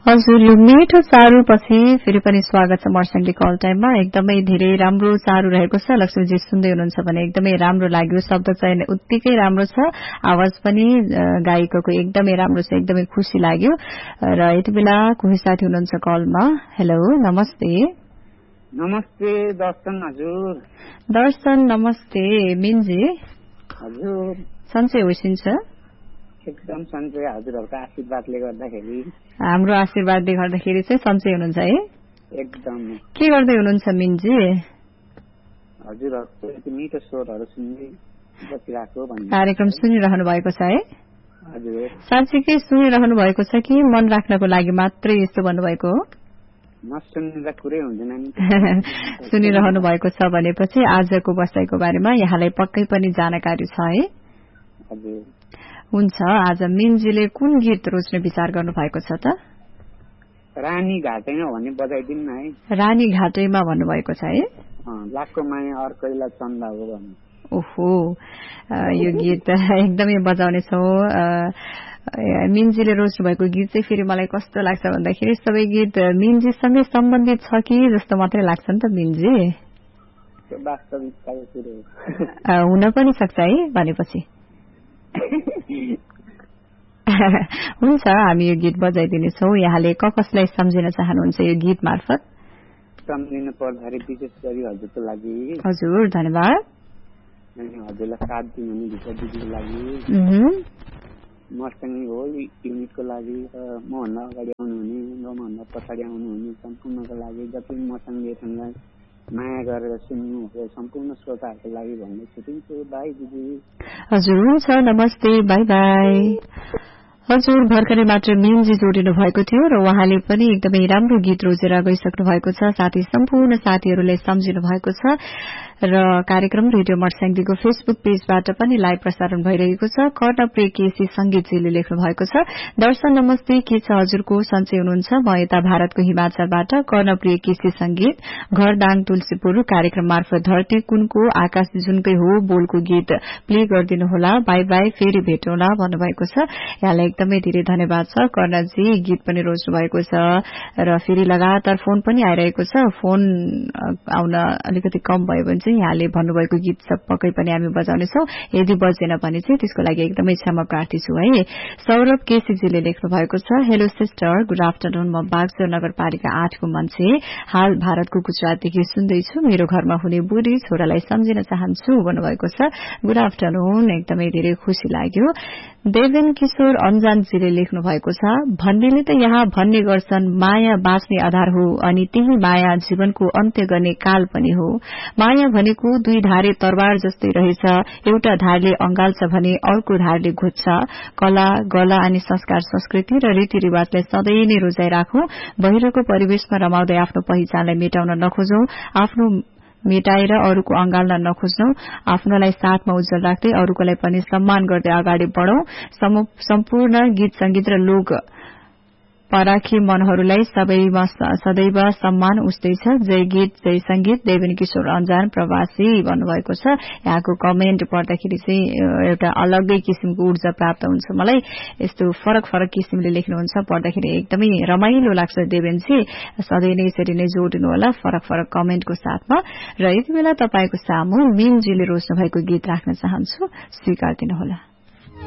हजुर, यो मिठो चारुपछि फेरि पनि स्वागत छ मर्सँगले कल टाइममा। एकदमै धेरै राम्रो चारु रहेको छ। लक्ष्मीजी सुन्दै हुनुहुन्छ भने एकदमै राम्रो लाग्यो। शब्द चयन उत्तिकै राम्रो छ, आवाज पनि गायकको एकदमै राम्रो छ, एकदमै खुशी लाग्यो। र यति बेला कोही साथी हुनुहुन्छ कलमा। हेलो, नमस्ते। नमस्ते दर्शन हजुर। दर्शन नमस्ते। मिनजी हजुर, सन्चै होइसिन्छ? एकदम सन्चै, हजुरहरूको आशीर्वादले गर्दाखेरि। हाम्रो आशीर्वादले गर्दाखेरि चाहिँ सन्चै हुनुहुन्छ है? एकदम। के गर्दै हुनुहुन्छ मिनजी? हजुरहरूको यति मिठो स्वरहरू सुन्दै बसिरहेको भन्ने कार्यक्रम सुनिरहनु भएको छ है? हजुर। साँच्चीकै सुनिरहनु भएको छ कि मन राख्नको लागि मात्रै यस्तो भन्नुभएको हो? नसुन्दा कुरै हुँदैन नि। सुनिरहनु भएको छ भनेपछि आजको बसाइको बारेमा यहाँलाई पक्कै पनि जानकारी छ है? हजुर। हुन्छ, आज मिनजीले कुन गीत रोज्ने विचार गर्नु भएको छ त? रानी घाटैमा भन्ने बजाइदिनु न है। रानी घाटैमा भन्नुभएको छ है? लाखको माया अर्कैलाई चन्दा हो भन्नु। ओहो, यो गीत एकदमै बजाउने छौं। मिनजीले रोज्नु भएको गीत चाहिँ फेरि मलाई कस्तो लाग्छ भन्दाखेरि सबै गीत मिनजीसँगै सम्बन्धित छ कि जस्तो मात्रै लाग्छ नि त मिनजी। वास्तविकताको कुरो हो। हुन पनि सक्छ है भनेपछि। हुन्छ, हामी यो गीत बजाइदिनेछौँ। यहाँले कसलाई सम्झिन चाहनुहुन्छ यो गीत मार्फत? सम्झिन पर्दाखेरि विशेष गरी हजुरको लागि। हजुर, धन्यवाद। हजुरलाई साथ दिनुहुने भित्र दिदीको लागि, मसँग हो युनिटको लागि, र मभन्दा अगाडि आउनुहुने र मभन्दा पछाडि आउनुहुने सम्पूर्णको लागि, जति मसँग यसलाई माया गरेर सुन्नुभयो सम्पूर्ण श्रोताहरूको लागि भन्दै छुट्टिन्छु। बाई दिदी। हजुर, हुन्छ, नमस्ते, बाई बाई। हजुर, भर्खरै मात्र मिनजी जोडिनु भएको थियो र उहाँले पनि एकदमै राम्रो गीत रोजेर गइसक्नु भएको छ। साथै सम्पूर्ण साथीहरूले सम्झिनु भएको छ र कार्यक्रम रेडियो मर्स्याङदीको फेसबुक पेजबाट पनि लाइभ प्रसारण भइरहेको छ। कर्णप्रिय केसी संगीतजीले लेख्नु भएको छ, दर्शन नमस्ते, के छ हजुरको, सन्चै हुनुहुन्छ? म यता भारतको हिमाचलबाट कर्णप्रिय केसी संगीत, घर दाङ तुलसीपुर। कार्यक्रम मार्फत धरती कुनको आकाश जुनकै हो बोलको गीत प्ले गरिदिनुहोला। बाई बाई, फेरि भेटौँला भन्नुभएको छ। यहाँलाई एकदमै धेरै धन्यवाद छ कर्णजी। गीत पनि रोज्नु भएको छ र फेरि लगातार फोन पनि आइरहेको छ। फोन आउन अलिकति कम भयो भने चाहिँ यहाँले भन्नुभएको गीत सब पक्कै पनि हामी बजाउनेछौँ। यदि बजेन भने चाहिँ त्यसको लागि एकदमै क्षमा प्रार्थी छु है। सौरभ केसीजीले लेख्नु भएको छ, हेलो सिस्टर, गुड आफ्टरनुन। म बागचौर नगरपालिका 8 को मान्छे, हाल भारतको गुजरातदेखि सुन्दैछु। मेरो घरमा हुने बुढी छोरालाई सम्झिन चाहन्छु भन्नुभएको छ। गुड आफ्टरनुन, एकदमै धेरै खुशी लाग्यो। देवेन किशोर अन्जानजीले लेख्नु भएको छ, भन्नेले त यहाँ भन्ने गर्छन् माया बाँच्ने आधार हो, अनि त्यही माया जीवनको अन्त्य गर्ने काल पनि हो। माया भनेको दुई धारे तरबार जस्तै रहेछ, एउटा धारले अंगाल्छ भने अर्को धारले घोज्छ। कला, गला अनि संस्कार, संस्कृति र रीतिरिवाजलाई सधैँ नै रोजाइ राखौं। बाहिरको परिवेशमा रमाउँदै आफ्नो पहिचानलाई मेटाउन नखोजौं। आफ्नो मेटाएर अरूको अंगाल्न नखोज्नौ। आफ्नोलाई साथमा उज्जवल राख्दै अरूकोलाई पनि सम्मान गर्दै अगाडि बढ़ौं। सम्पूर्ण गीत संगीत र लोक पराखी मनहरूलाई सदैव सम्मान उस्तै छ। जय गीत, जय संगीत। देवेन किशोर अन्जान प्रवासी भन्नुभएको छ। यहाँको कमेन्ट पढ्दाखेरि चाहिँ एउटा अलग्गै किसिमको ऊर्जा प्राप्त हुन्छ मलाई। यस्तो फरक फरक किसिमले लेख्नुहुन्छ, पढ्दाखेरि एकदमै रमाइलो लाग्छ। देवेनजी सधैँ नै यसरी नै जोडिनु होला फरक फरक कमेन्टको साथमा। र यति बेला तपाईको सामु मिनजीले रोज्नु भएको गीत राख्न चाहन्छु, स्वीकार दिनुहोला।